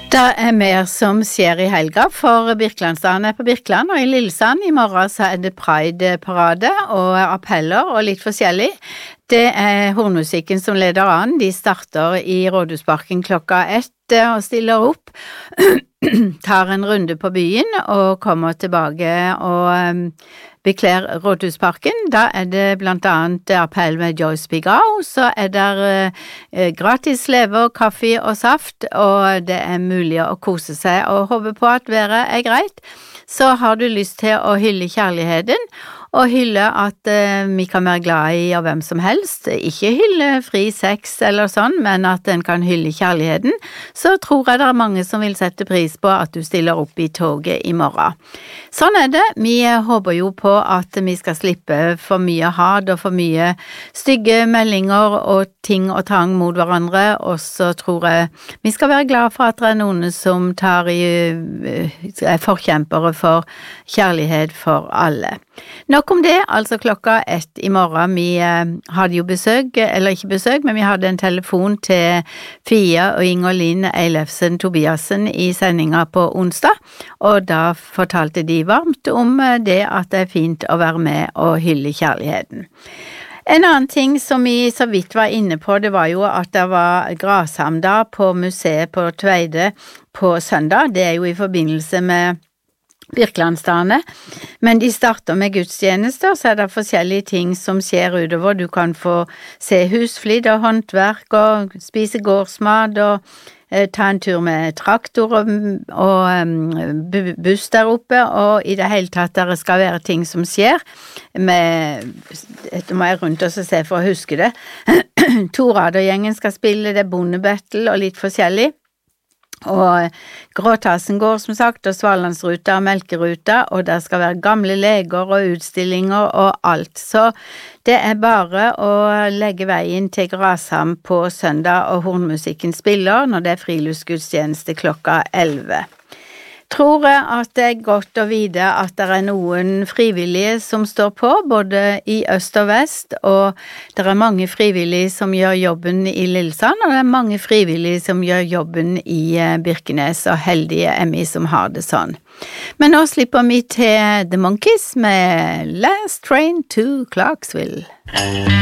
Det mer som skjer I helga, for Birkelandsdagen på Birkeland, og I Lillesand I morgen så det Pride-parade og appeller og litt forskjellig. Det hornmusikken som leder an, de starter I Rådhusparken klokka 1 og stiller opp, tar en runde på byen og kommer tilbake og bekler Rådhusparken. Da det blant annet appell med Joyce Bigao, så der gratis lever, kaffe og saft, og det mulig å kose seg og håpe på at været greit. Så har du lyst til å hylle kjærligheten, og hylle at vi kan være glad I av hvem som helst, ikke hylle fri sex eller sånn, men at en kan hylle kjærligheten, så tror jeg det mange som vil sette pris på at du stiller opp I toget I morgen. Sånn det, vi håper jo på at vi skal slippe for mye hat og for mye stygge meldinger og ting og tang mot hverandre, og så tror jeg vi skal være glad for at det noen som forkjempere for kjærlighet for alle. Nok om det, altså klokka 1 I morgen. Vi hadde jo besøk, eller ikke besøk, men vi hadde en telefon til Fia og Inger-Linn Eilefsen Tobiasen I sendinga på onsdag, og da fortalte de varmt om det at det fint å være med og hylle kjærligheten. En annen ting som vi så vidt var inne på, det var jo at det var Grashamn på museet på Tveide på søndag. Det jo I forbindelse med Birkelandsdagene, men de starter med gudstjenester, så det forskjellige ting som skjer utover. Du kan få se husflid og håndverk og spise gårdsmat og ta en tur med traktor og buss der oppe, og I det hele tatt der skal være ting som skjer. Dette må jeg rundt og se for å huske det. Toradergjengen skal spille, det bondebattle og litt forskjellig. Og Gråtassen går som sagt, og Svalandsruta og Melkeruta, og der skal være gamle leger og utstillinger og alt. Så det bare å legge veien til Grashamn på søndag, og hornmusikken spiller når det friluftsgudstjeneste klokka 11. Tror jeg at det godt å vite at det noen frivillige som står på, både I øst og vest, og det mange frivillige som gjør jobben I Lillesand, og det mange frivillige som gjør jobben I Birkenes, og heldige vi som har det sånn. Men nå slipper vi til The Monkees med Last Train to Clarksville.